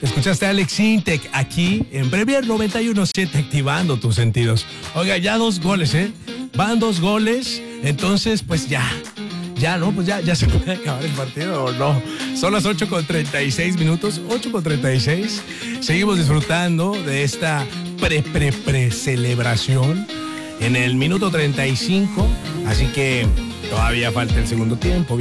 Escuchaste a Alex Intec aquí en Premier 91.7, activando tus sentidos. Oiga, ya 2 goles, Van 2 goles, entonces pues ya, ¿no? Pues ya se puede acabar el partido o no. Son las 8:36 minutos, 8:36. Seguimos disfrutando de esta celebración en el minuto 35, así que todavía falta el segundo tiempo.